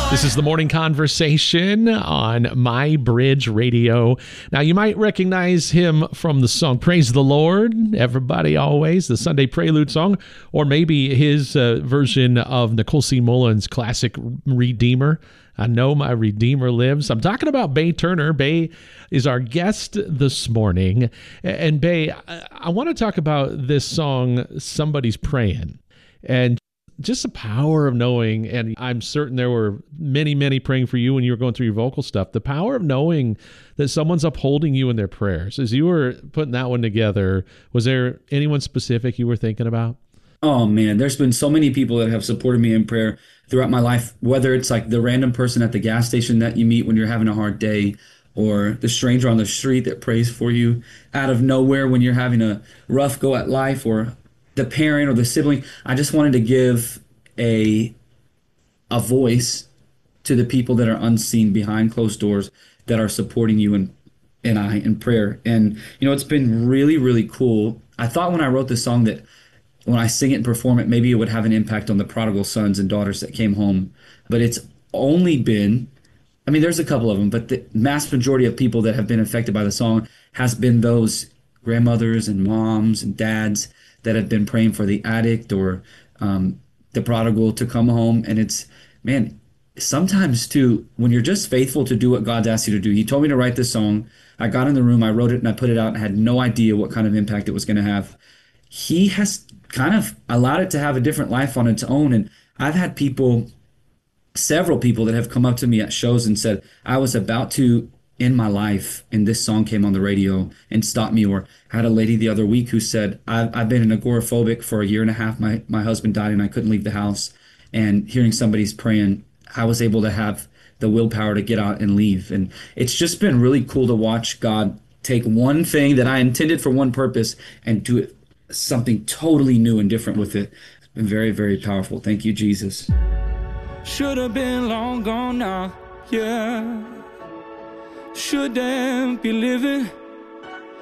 This is the morning conversation on My Bridge Radio. Now, you might recognize him from the song Praise the Lord, Everybody Always, the Sunday Prelude song, or maybe his version of Nicole C. Mullen's classic Redeemer. I Know My Redeemer Lives. I'm talking about Bay Turner. Bay is our guest this morning. And Bay, I want to talk about this song, Somebody's Praying. And just the power of knowing, and I'm certain there were many, many praying for you when you were going through your vocal stuff, the power of knowing that someone's upholding you in their prayers. As you were putting that one together, was there anyone specific you were thinking about? Oh man, there's been so many people that have supported me in prayer throughout my life, whether it's like the random person at the gas station that you meet when you're having a hard day, or the stranger on the street that prays for you out of nowhere when you're having a rough go at life, or the parent or the sibling. I just wanted to give a voice to the people that are unseen behind closed doors that are supporting you and I in prayer. And it's been really, really cool. I thought when I wrote this song that when I sing it and perform it, maybe it would have an impact on the prodigal sons and daughters that came home. But it's only been, I mean, there's a couple of them, but the mass majority of people that have been affected by the song has been those grandmothers and moms and dads that have been praying for the addict or the prodigal to come home. And it's, man, sometimes too, when you're just faithful to do what God's asked you to do. He told me to write this song. I got in the room, I wrote it, and I put it out, and I had no idea what kind of impact it was going to have. He has kind of allowed it to have a different life on its own. And I've had several people that have come up to me at shows and said, I was about to end my life and this song came on the radio and stopped me. Or I had a lady the other week who said, I've been an agoraphobic for a year and a half. My husband died and I couldn't leave the house. And hearing somebody's praying, I was able to have the willpower to get out and leave. And it's just been really cool to watch God take one thing that I intended for one purpose and do it something totally new and different with it. It's been very, very powerful. Thank you, Jesus. Should have been long gone now, yeah. Shouldn't be living